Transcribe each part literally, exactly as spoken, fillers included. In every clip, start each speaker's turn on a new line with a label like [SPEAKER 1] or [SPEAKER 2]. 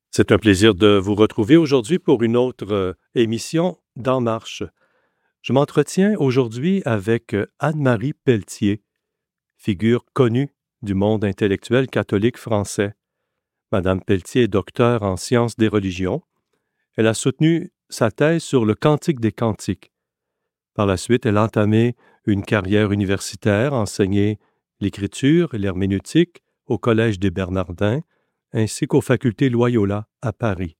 [SPEAKER 1] C'est un plaisir de vous retrouver aujourd'hui pour une autre euh, émission d'En Marche. Je m'entretiens aujourd'hui avec euh, Anne-Marie Pelletier, figure connue du monde intellectuel catholique français. Madame Pelletier est docteure en sciences des religions. Elle a soutenu sa thèse sur le Cantique des Cantiques. Par la suite, elle a entamé une carrière universitaire, enseigné l'écriture et l'herméneutique au Collège des Bernardins, ainsi qu'aux facultés Loyola à Paris.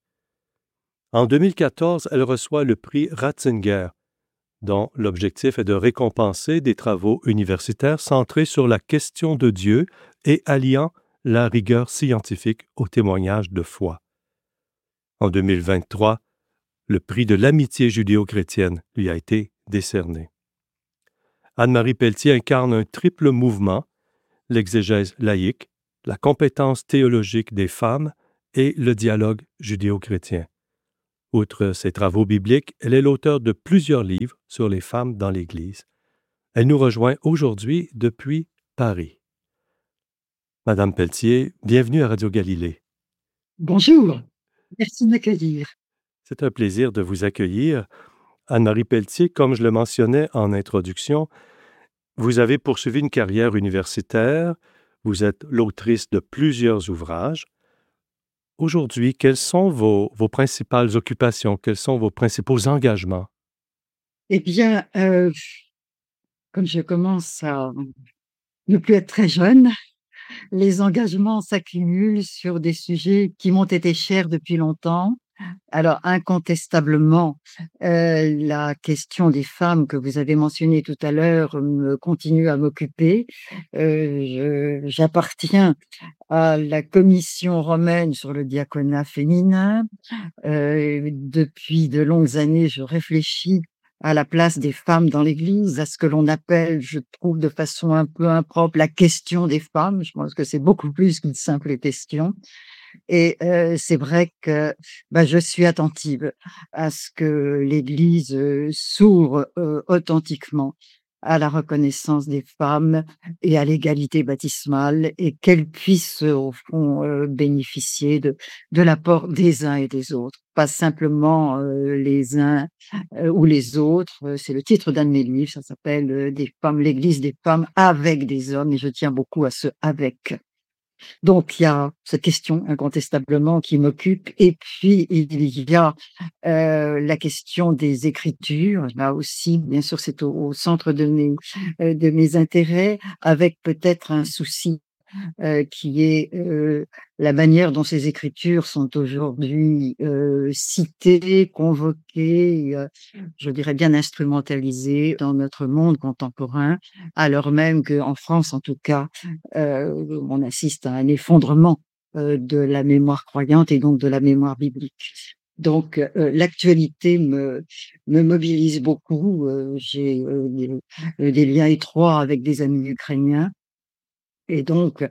[SPEAKER 1] En deux mille quatorze, elle reçoit le prix Ratzinger, dont l'objectif est de récompenser des travaux universitaires centrés sur la question de Dieu et alliant la rigueur scientifique au témoignage de foi. En deux mille vingt-trois, le prix de l'amitié judéo-chrétienne lui a été décerné. Anne-Marie Pelletier incarne un triple mouvement, l'exégèse laïque, la compétence théologique des femmes et le dialogue judéo-chrétien. Outre ses travaux bibliques, elle est l'auteure de plusieurs livres sur les femmes dans l'Église. Elle nous rejoint aujourd'hui depuis Paris. Madame Pelletier, bienvenue à Radio Galilée.
[SPEAKER 2] Bonjour, merci de m'accueillir.
[SPEAKER 1] C'est un plaisir de vous accueillir. Anne-Marie Pelletier, comme je le mentionnais en introduction, vous avez poursuivi une carrière universitaire, vous êtes l'autrice de plusieurs ouvrages. Aujourd'hui, quelles sont vos, vos principales occupations? Quels sont vos principaux engagements?
[SPEAKER 2] Eh bien, euh, comme je commence à ne plus être très jeune, les engagements s'accumulent sur des sujets qui m'ont été chers depuis longtemps. Alors, incontestablement, euh, la question des femmes que vous avez mentionnée tout à l'heure me continue à m'occuper. Euh, je- j'appartiens à la commission romaine sur le diaconat féminin. Euh, depuis de longues années, je réfléchis à la place des femmes dans l'Église, à ce que l'on appelle, je trouve de façon un peu impropre, la question des femmes. Je pense que c'est beaucoup plus qu'une simple question. Et euh, c'est vrai que bah, je suis attentive à ce que l'Église euh, s'ouvre euh, authentiquement à la reconnaissance des femmes et à l'égalité baptismale et qu'elles puissent euh, au fond euh, bénéficier de, de l'apport des uns et des autres, pas simplement euh, les uns euh, ou les autres. Euh, C'est le titre d'un de mes livres, ça s'appelle euh, Des femmes, l'Église des femmes avec des hommes et je tiens beaucoup à ce avec. Donc, il y a cette question incontestablement qui m'occupe. Et puis, il y a euh, la question des écritures. Là aussi, bien sûr, c'est au, au centre de mes, euh, de mes intérêts, avec peut-être un souci euh, qui est euh, la manière dont ces écritures sont aujourd'hui euh, citées, convoquées, euh, je dirais bien instrumentalisées dans notre monde contemporain, alors même qu'en France, en tout cas, euh, on assiste à un effondrement euh, de la mémoire croyante et donc de la mémoire biblique. Donc, euh, l'actualité me, me mobilise beaucoup. Euh, j'ai euh, des, des liens étroits avec des amis ukrainiens. Et donc,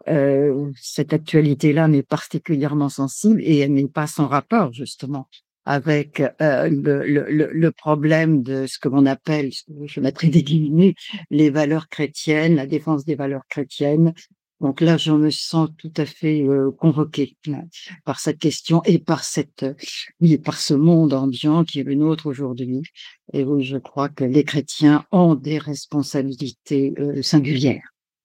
[SPEAKER 2] euh, cette actualité-là m'est particulièrement sensible et elle n'est pas sans rapport, justement, avec euh, le, le, le problème de ce que l'on appelle, je mettrai des guillemets, les valeurs chrétiennes, la défense des valeurs chrétiennes. Donc là, je me sens tout à fait euh, convoquée là, par cette question et par cette, oui, par ce monde ambiant qui est le nôtre aujourd'hui. Et où je crois que les chrétiens ont des responsabilités euh, singulières.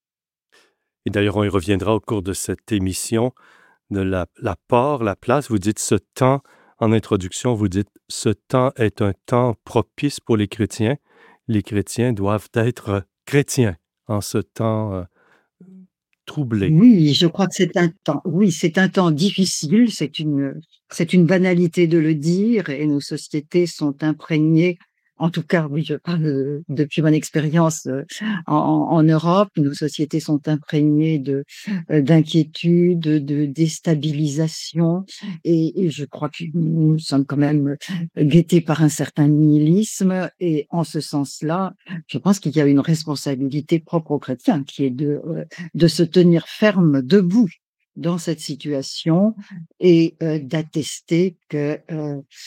[SPEAKER 1] Et d'ailleurs, on y reviendra au cours de cette émission, de la, l'apport, la place. Vous dites ce temps, en introduction, vous dites ce temps est un temps propice pour les chrétiens. Les chrétiens doivent être chrétiens en ce temps euh, troublé.
[SPEAKER 2] Oui, je crois que c'est un temps, oui, c'est un temps difficile, c'est une, c'est une banalité de le dire, et nos sociétés sont imprégnées, en tout cas, oui, je parle euh, depuis mon expérience euh, en, en Europe, nos sociétés sont imprégnées de, euh, d'inquiétude, de déstabilisation, et, et je crois que nous sommes quand même guettés par un certain nihilisme, et en ce sens-là, je pense qu'il y a une responsabilité propre aux chrétiens qui est de, euh, de se tenir ferme, debout dans cette situation et euh, d'attester que euh,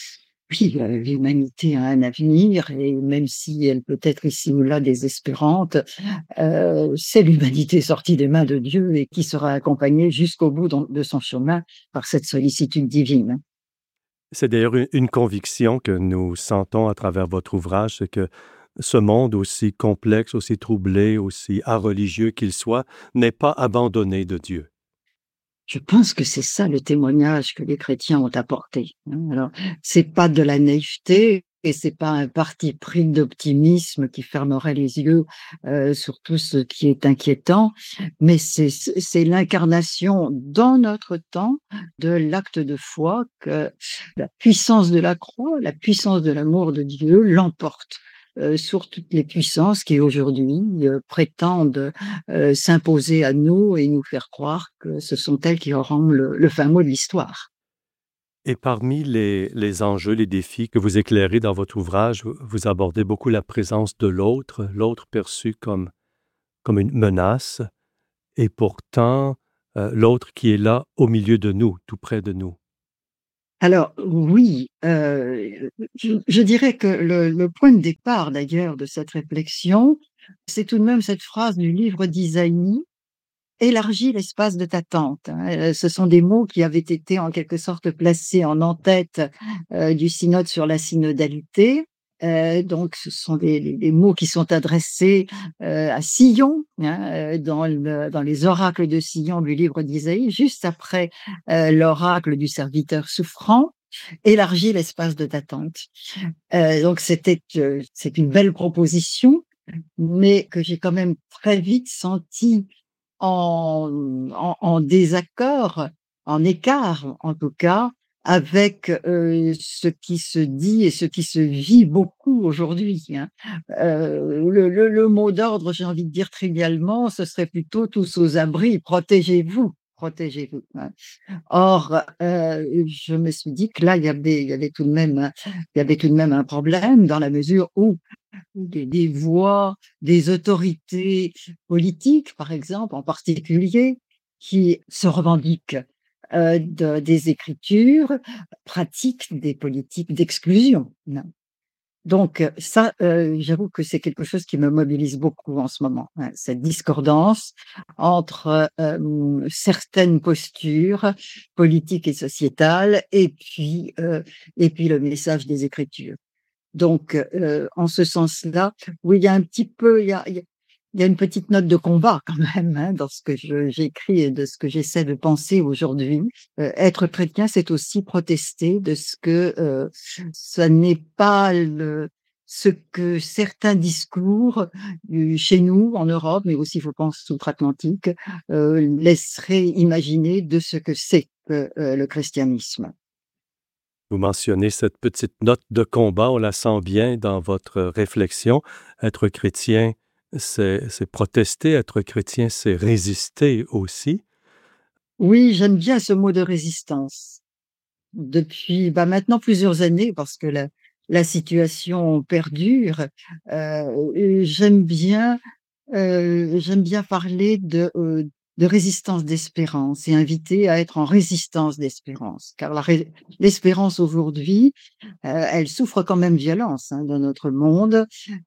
[SPEAKER 2] Oui, heu, l'humanité a un avenir et même si elle peut être ici ou là désespérante, heu, c'est l'humanité sortie des mains de Dieu et qui sera accompagnée jusqu'au bout don de son chemin par cette sollicitude divine.
[SPEAKER 1] C'est d'ailleurs une une conviction que nous sentons à travers votre ouvrage, c'est que ce monde aussi complexe, aussi troublé, aussi religieux qu'il soit, n'est pas abandonné de Dieu.
[SPEAKER 2] Je pense que c'est ça le témoignage que les chrétiens ont apporté, hein. Alors, c'est pas de la naïveté et c'est pas un parti pris d'optimisme qui fermerait les yeux, heu, sur tout ce qui est inquiétant, mais c'est c'est c'est l'incarnation dans notre temps de l'acte de foi que la puissance de la croix, la puissance de l'amour de Dieu l'emporte, heu, sur toutes les puissances qui aujourd'hui, heu, prétendent heu, s'imposer à nous et nous faire croire que ce sont elles qui auront le le fin mot de l'histoire.
[SPEAKER 1] Et parmi les les enjeux, les défis que vous éclairez dans votre ouvrage, vous vous abordez beaucoup la présence de l'autre, l'autre perçu comme comme une menace et pourtant, heu, l'autre qui est là au milieu de nous, tout près de nous.
[SPEAKER 2] Alors oui, heu, je je dirais que le le point de départ d'ailleurs de cette réflexion, c'est tout de même cette phrase du livre d'Isaïe: «Élargis l'espace de ta tente», hein. Heu, ce sont des mots qui avaient été en quelque sorte placés en en-tête, heu, du synode sur la synodalité. Heu, donc ce sont des des des mots qui sont adressés, heu, à Sion, hein, heu, dans le dans les oracles de Sion du livre d'Isaïe, juste après, heu, l'oracle du serviteur souffrant: «Élargis l'espace de ta tente». Heu, donc c'était, heu, c'est une belle proposition, mais que j'ai quand même très vite senti en en en désaccord, en écart en tout cas, avec, heu, ce qui se dit et ce qui se vit beaucoup aujourd'hui, hein. Heu, le le le mot d'ordre, j'ai envie de dire trivialement, ce serait plutôt: «Tous aux abris, protégez-vous, protégez-vous», hein. Or, heu, je me suis dit que là, il y avait il y avait tout de même un il y avait tout de même un problème dans la mesure où des des voix, des autorités politiques, par exemple, en particulier, qui se revendiquent, heu, de des Écritures, pratiquent des politiques d'exclusion. Non. Donc heu, ça, heu, j'avoue que c'est quelque chose qui me mobilise beaucoup en ce moment, ouais, cette discordance entre, hem, certaines postures politiques et sociétales et puis, heu et puis le message des Écritures. Donc, heu, en ce sens-là, oui, il y a un petit peu il y a il y a il y a une petite note de combat quand même, hein, dans ce que je j'écris et de ce que j'essaie de penser aujourd'hui. Heu, être chrétien, c'est aussi protester de ce que, heu, ça n'est pas le ce que certains discours, heu, chez nous, en Europe, mais aussi je pense outre-Atlantique, heu, laisseraient imaginer de ce que c'est que, heu, le christianisme.
[SPEAKER 1] Vous mentionnez cette petite note de combat, on la sent bien dans votre réflexion. Être chrétien, c'est c'est protester, être chrétien, c'est résister aussi.
[SPEAKER 2] Oui, j'aime bien ce mot de résistance. Depuis, bah, maintenant plusieurs années parce que la la situation perdure, heu et j'aime bien, heu, j'aime bien parler de, heu, de résistance d'espérance et inviter à être en résistance d'espérance. Car la ré l'espérance aujourd'hui, heu, elle souffre quand même violence, hein, dans notre monde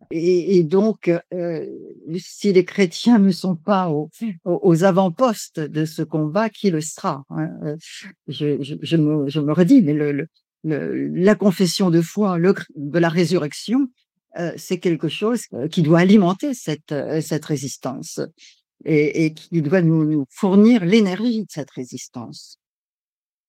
[SPEAKER 2] et et donc heu, si les chrétiens ne sont pas aux aux aux avant-postes de ce combat, qui le sera, hein? Heu, je je je me je me redis, mais le le le la confession de foi, le chr de la résurrection, heu, c'est quelque chose, heu, qui doit alimenter cette, heu, cette résistance et et qui doit nous nous fournir l'énergie de cette résistance.